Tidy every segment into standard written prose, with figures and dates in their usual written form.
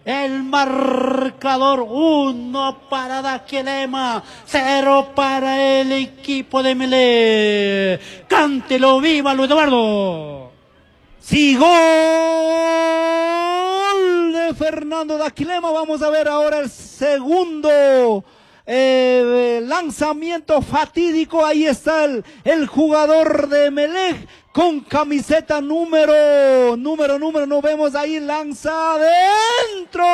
El marcador 1 para Daquilema, 0 para el equipo de Melec. Cántelo, viva Luis Eduardo. Sí, gol de Fernando Daquilema. Vamos a ver ahora el segundo lanzamiento fatídico. Ahí está el jugador de Melec con camiseta número, no vemos ahí, lanza adentro,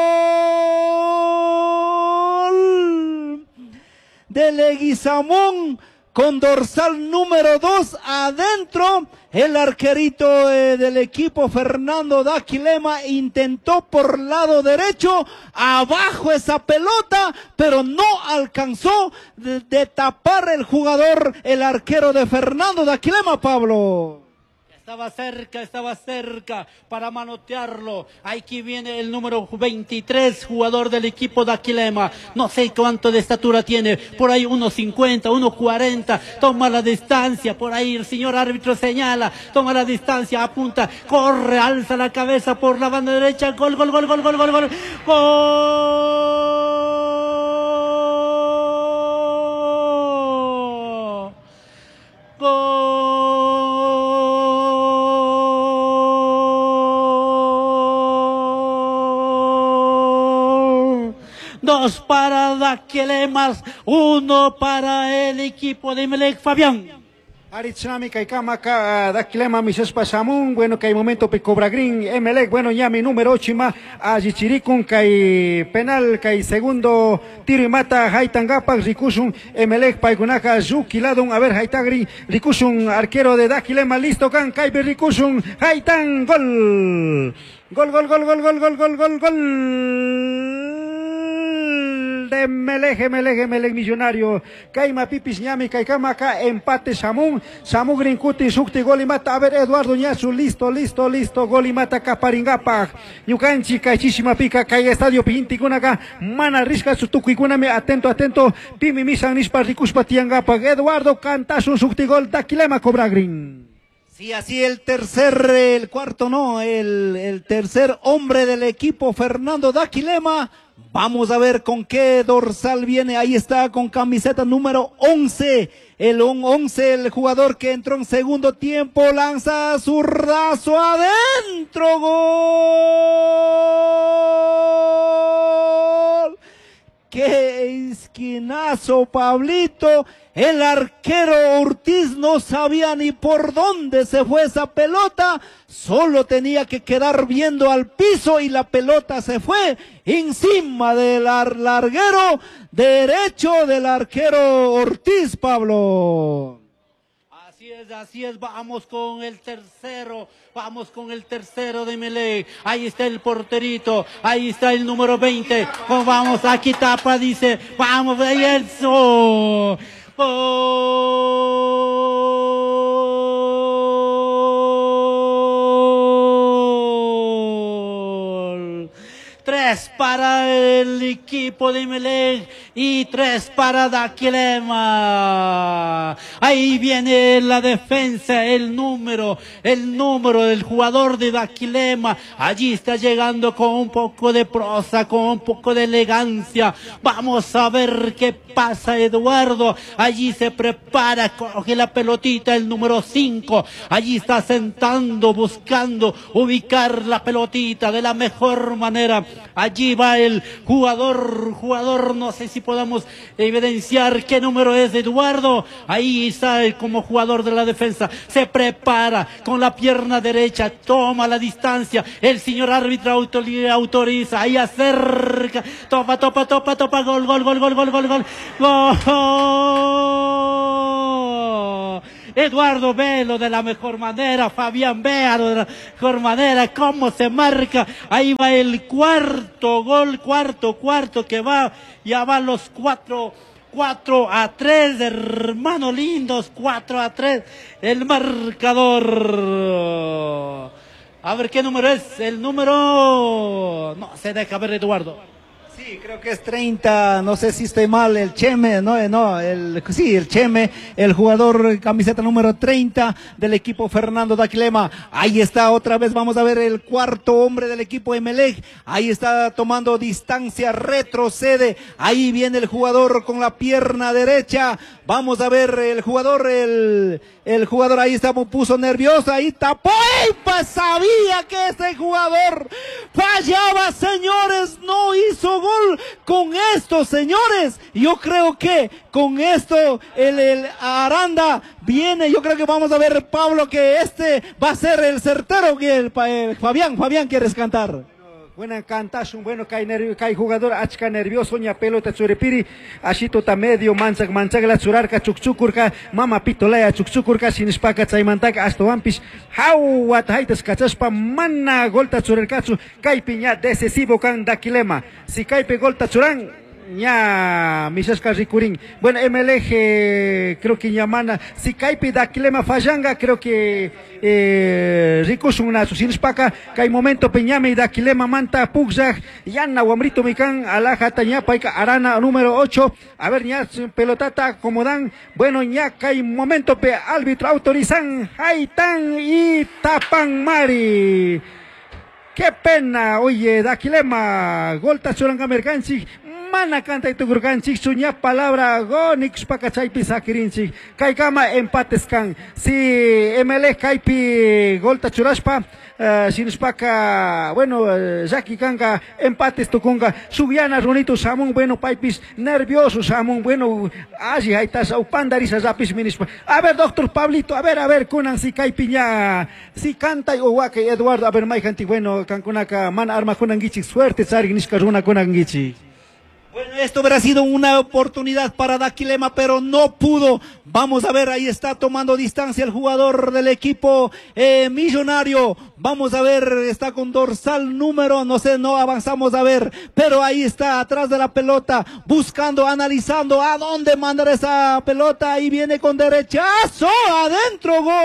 gol de Leguizamón con dorsal número 2 adentro. El arquerito del equipo Fernando Daquilema intentó por lado derecho, abajo esa pelota, pero no alcanzó de tapar el jugador, el arquero de Fernando Daquilema, Pablo. Estaba cerca para manotearlo. Aquí viene el número 23, jugador del equipo de Daquilema. No sé cuánto de estatura tiene, por ahí 1.50, 1.40. Toma la distancia, por ahí el señor árbitro señala, toma la distancia, apunta, corre, alza la cabeza por la banda derecha. Gol, gol, gol, gol, gol, gol, gol. Gol. Gol. 2 para Daquilema, 1 para el equipo de Melec. Fabián. Aritznami Kaikamaka, Daquilema, Mises Pasamun, bueno, que hay momento pe Cobra Green, Emelec, bueno, ya mi número 8 más, Ajichirikun, Kai penal, Kai segundo tiro y mata, Haitangapak, Rikusun, Emelec, Paikunaka, Zukiladun, a ver, Haitagri, Rikusun, arquero de Daquilema, listo, Kan, Kai Rikusun, Haitan, gol. Gol, gol, gol, gol, gol, gol, gol, gol, gol. De Melec Millonario, Kaima Pipis Ñami, Kaikamaka, empate Samun, Samu Grinkuti, Sukti, gol y mata, a ver, Eduardo Ñazu, listo, gol y mata, Caparingapa, Yucanchi, Caichísima Pica, Kai Estadio Pinticunaga, Mana Risca, Sutucuicuname, atento, Pimi Misan, Nispa, Ricuspa, Tiangapa, Eduardo Cantazo, Sukti, gol, Daquilema, Cobra Green. Sí, así el tercer hombre del equipo, Fernando Daquilema. Vamos a ver con qué dorsal viene. Ahí está con camiseta número 11. El 11, el jugador que entró en segundo tiempo, lanza zurdazo adentro. Gol. ¡Qué esquinazo, Pablito! El arquero Ortiz no sabía ni por dónde se fue esa pelota, solo tenía que quedar viendo al piso y la pelota se fue encima del larguero derecho del arquero Ortiz, Pablo. Así es, vamos con el tercero de Melec. Ahí está el porterito, ahí está el número 20. Vamos, aquí tapa, dice, vamos, ahí eso. Gol. 3 para el equipo de Melec y 3 para Daquilema. Ahí viene la defensa, el número del jugador de Daquilema. Allí está llegando con un poco de prosa, con un poco de elegancia. Vamos a ver qué pasa, Eduardo. Allí se prepara, coge la pelotita, el número 5. Allí está sentando, buscando ubicar la pelotita de la mejor manera. Allí va el jugador, no sé si podamos evidenciar qué número es, Eduardo. Ahí está como jugador de la defensa, se prepara con la pierna derecha, toma la distancia, el señor árbitro autoriza, ahí acerca, topa, gol. Eduardo, velo de la mejor manera, Fabián, véalo de la mejor manera, cómo se marca, ahí va el cuarto gol, cuarto que va, ya van los 4-3, hermanos lindos, 4-3, el marcador. A ver qué número es, el número, no se deja ver, Eduardo. Sí, Sí, creo que es 30, no sé si estoy mal, el Cheme, sí, el Cheme, el jugador camiseta número 30 del equipo Fernando Daquilema. Ahí está otra vez, vamos a ver el cuarto hombre del equipo Emelec. Ahí está tomando distancia, retrocede. Ahí viene el jugador con la pierna derecha. Vamos a ver el jugador ahí está, puso nervioso, ahí tapó. ¡Ey! Pues sabía que ese jugador fallaba, señores, no hizo gol con esto, señores. Yo creo que con esto el Aranda viene, yo creo que vamos a ver, Pablo, que este va a ser el certero que Fabián, ¿quieres cantar? Buena cantasun, bueno, cae jugador, achka nervioso, ña pelota churipiri, ashito ta medio, manchak la churarka, chukchukurka, mama pitolaya, chukchukurka, sinspaka, chaimantaka, hasta wampis, hauat, haitas cachaspa, mana, golta churarkachu, caipi ña decisivo kan Daquilema, si caipi golta churan, ña Misasca Ricurín. Bueno, MLG creo que ñamana, si caipi Daquilema fallanga, creo que Ricusun una susinspaka, kai momento peñame y Daquilema manta pugzag, yana wamrito mikan, alaja taña paika arana número 8, a ver ña pelotata como dan, bueno ña kai momento pe árbitro autorizan, haitan y tapan mari. Qué pena, oye, Daquilema, golta churanga mercanchi, mana canta y tukurganchik, suña palabra, gonix pakachaypi sakirinchik, kaikama empates kan, si ML kaipi golta churaspa, sinspaka, bueno, Jackie Kanga, empates tukunga, subiana runito samung, bueno, paipis, nervioso samung, bueno, allí hay tas, upandarisa zapis minispa. A ver, doctor Pablito, a ver, kunan si kaipiña, si canta y owaque, Eduardo, a ver, maijanti, bueno, kankunaka, man arma kunan gichik, suerte, tsari, niskaruna kunan gichik. Bueno, esto hubiera sido una oportunidad para Daquilema, pero no pudo. Vamos a ver, ahí está tomando distancia el jugador del equipo Millonario. Vamos a ver, está con dorsal número, no sé, no avanzamos a ver, pero ahí está, atrás de la pelota, buscando, analizando a dónde mandar esa pelota. Ahí viene con derechazo, adentro, gol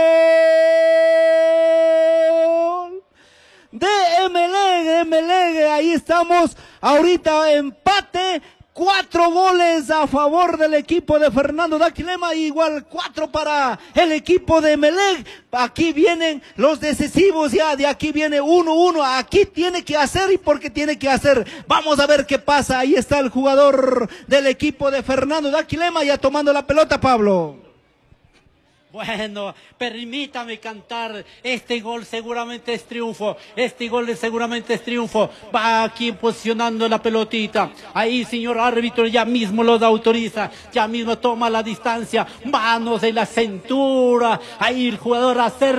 de Emelec, ahí estamos, ahorita empate, 4 goles a favor del equipo de Fernando Daquilema, igual 4 para el equipo de Emelec. Aquí vienen los decisivos ya, de aquí viene 1-1, aquí tiene que hacer y porque tiene que hacer. Vamos a ver qué pasa, ahí está el jugador del equipo de Fernando Daquilema ya tomando la pelota, Pablo. Bueno, permítame cantar, este gol seguramente es triunfo, va aquí posicionando la pelotita, ahí señor árbitro ya mismo los autoriza, ya mismo toma la distancia, manos en la cintura, ahí el jugador acerca